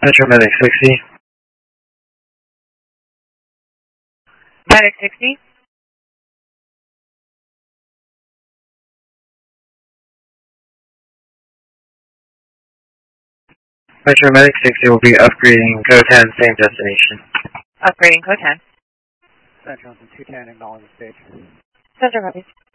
Metro Medic 60. Medic 60. Metro Medic 60 will be upgrading code 10, same destination. Upgrading code 10. Central 210, acknowledge the stage. Central copy.